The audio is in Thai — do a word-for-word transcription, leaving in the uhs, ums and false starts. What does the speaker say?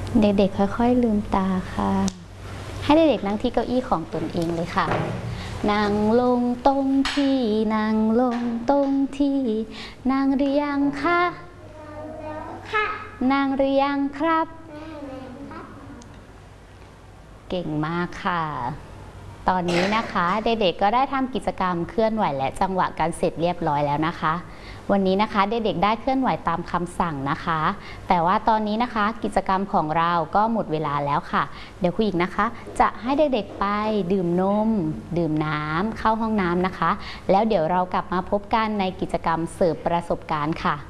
เด็กๆค่อยๆลืมตาค่ะให้เด็กๆนั่งที่เก้าอี้ของตนเองเลยค่ะนั่งลงตรงที่นั่งลงตรงที่นั่งหรือยังคะค่ะนั่งหรือยังครับเก่งมากค่ะตอนนี้นะคะเด็กๆก็ได้ทำกิจกรรมเคลื่อนไหวและจังหวะการเสร็จเรียบร้อยแล้วนะคะวันนี้นะคะเด็กๆได้เคลื่อนไหวตามคำสั่งนะคะแต่ว่าตอนนี้นะคะกิจกรรมของเราก็หมดเวลาแล้วค่ะเดี๋ยวครูหญิงนะคะจะให้เด็กๆไปดื่มนมดื่มน้ำเข้าห้องน้ำนะคะแล้วเดี๋ยวเรากลับมาพบกันในกิจกรรมเสิร์ฟประสบการณ์ค่ะ